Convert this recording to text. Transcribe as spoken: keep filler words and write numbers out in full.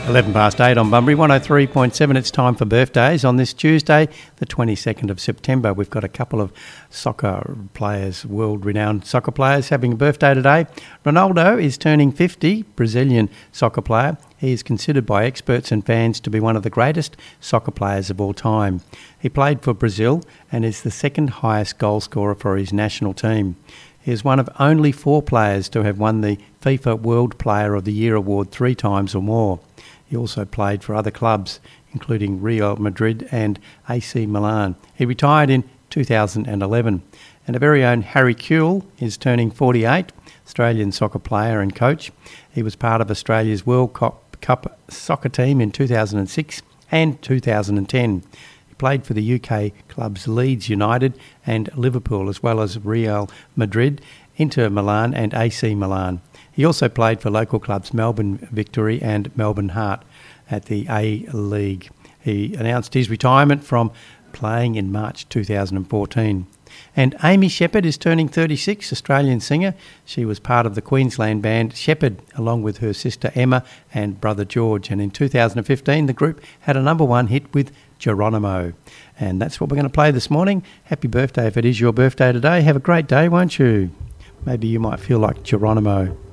eleven past eight on Bunbury, one oh three point seven. It's time for birthdays on this Tuesday, the twenty-second of September. We've got a couple of soccer players, world-renowned soccer players, having a birthday today. Ronaldo is turning fifty, Brazilian soccer player. He is considered by experts and fans to be one of the greatest soccer players of all time. He played for Brazil and is the second highest goal scorer for his national team. He is one of only four players to have won the FIFA World Player of the Year award three times or more. He also played for other clubs, including Real Madrid and A C Milan. He retired in two thousand eleven. And our very own Harry Kewell is turning forty-eight, Australian soccer player and coach. He was part of Australia's World Cup soccer team in two thousand six and two thousand ten. He played for the U K clubs Leeds United and Liverpool, as well as Real Madrid, Inter Milan and A C Milan. He also played for local clubs Melbourne Victory and Melbourne Heart at the A-League. He announced his retirement from playing in March two thousand fourteen. And Amy Shepherd is turning thirty-six, Australian singer. She was part of the Queensland band Shepherd, along with her sister Emma and brother George. And in two thousand fifteen, the group had a number one hit with Geronimo. And that's what we're going to play this morning. Happy birthday if it is your birthday today. Have a great day, won't you? Maybe you might feel like Geronimo.